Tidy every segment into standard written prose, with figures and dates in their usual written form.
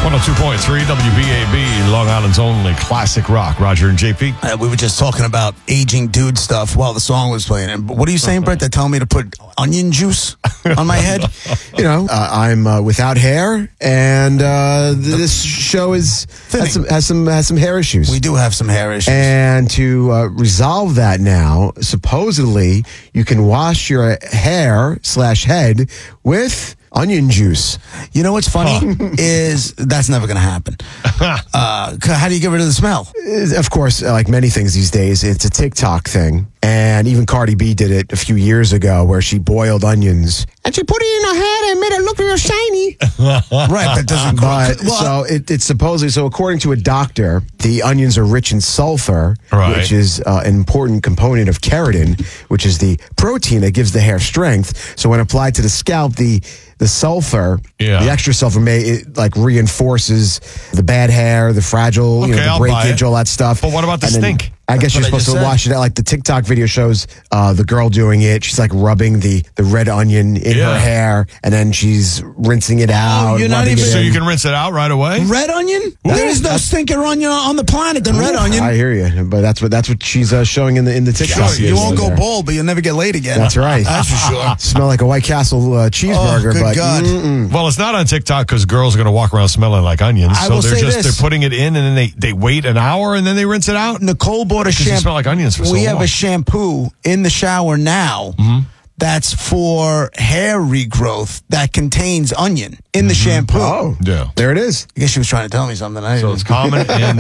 102.3 WBAB, Long Island's only classic rock. Roger and JP. We were just talking about aging dude stuff while the song was playing. And what are you saying, Brett? They're telling me to put onion juice on my head? I'm without hair, and this show has some hair issues. We do have some hair issues. And to resolve that now, supposedly you can wash your hair/head with onion juice. You know what's funny is that's never going to happen. How do you get rid of the smell? Of course, like many things these days, it's a TikTok thing. And even Cardi B did it a few years ago where she boiled onions and she put it in her head and made it look real shiny. Right, that doesn't it's supposedly, so according to a doctor, the onions are rich in sulfur, which is an important component of keratin, which is the protein that gives the hair strength. So when applied to the scalp, the sulfur, the extra sulfur reinforces the bad hair, the fragile, the breakage, all that stuff. But what about the stink? I guess you're supposed to wash it out. Like the TikTok video shows the girl doing it. She's like rubbing the red onion in her hair, and then she's rinsing it out. You're not even so you can rinse it out right away? Red onion? There is no stinker onion on the planet than red onion. I hear you, but that's what she's showing in the TikTok. Sure, you won't go bald, but you'll never get laid again. That's right. That's for sure. Smell like a White Castle cheeseburger. Good God. Well, it's not on TikTok because girls are going to walk around smelling like onions. So they're putting it in and then they wait an hour and then they rinse it out. Nicole bought a shampoo. Smell like onions for so long. We have a shampoo in the shower now that's for hair regrowth that contains onion in the shampoo. Oh, yeah. There it is. I guess she was trying to tell me something. So it's common and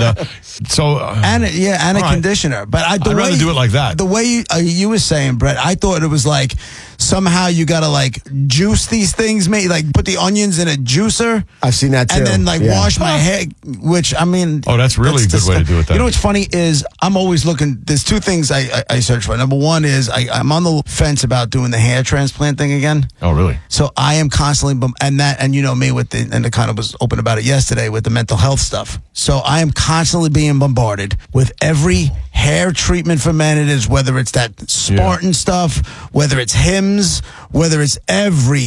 a conditioner. But I'd rather do it like that. The way you were saying, Brett, I thought it was like somehow you got to juice these things, like put the onions in a juicer. I've seen that too. And then wash my hair, which I mean. Oh, that's really a good way to do it then. You know what's funny is I'm always looking, there's two things I search for. Number one is I'm on the fence about doing the hair transplant thing again. Oh, really? So I am constantly, and you know me and I kind of was open about it yesterday with the mental health stuff. So I am constantly being bombarded with every hair treatment for men it is, whether it's that Spartan stuff, whether it's Hims, whether it's every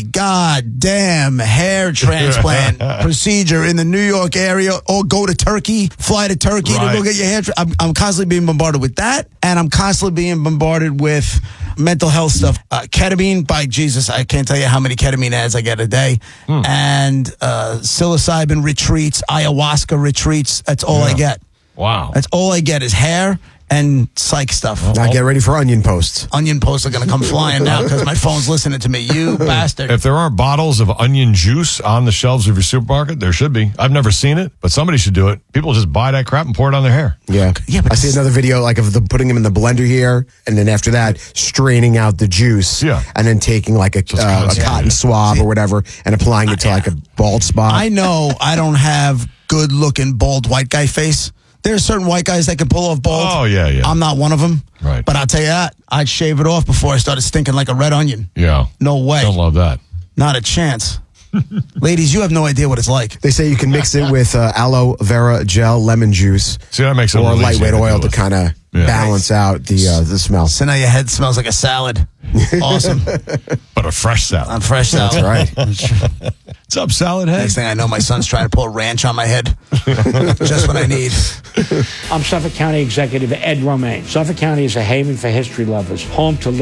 goddamn hair transplant procedure in the New York area, or go to Turkey, fly to Turkey to go get your hair. I'm constantly being bombarded with that, and I'm constantly being bombarded with mental health stuff. Ketamine, by Jesus, I can't tell you how many ketamine ads I get a day. And psilocybin retreats, ayahuasca retreats. That's all I get. Wow. That's all I get is hair and psych stuff. Now get ready for onion posts. Onion posts are going to come flying now because my phone's listening to me. You bastard. If there aren't bottles of onion juice on the shelves of your supermarket, there should be. I've never seen it, but somebody should do it. People just buy that crap and pour it on their hair. Yeah. I see another video of putting them in the blender here, and then after that, straining out the juice. Yeah. And then taking a cotton swab or whatever and applying it to a bald spot. I know I don't have good looking bald white guy face. There's certain white guys that can pull off bald. Oh, yeah. I'm not one of them. Right. But I'll tell you that. I'd shave it off before I started stinking like a red onion. Yeah. No way. Don't love that. Not a chance. Ladies, you have no idea what it's like. They say you can mix it with aloe vera gel, lemon juice. See, that makes it or lightweight oil to kind of balance out the smell. So now your head smells like a salad. Awesome. But a fresh salad. A fresh salad. That's right. What's up, salad head? Next thing I know, my son's trying to pull a ranch on my head. Just what I need. I'm Suffolk County Executive Ed Romaine. Suffolk County is a haven for history lovers, home to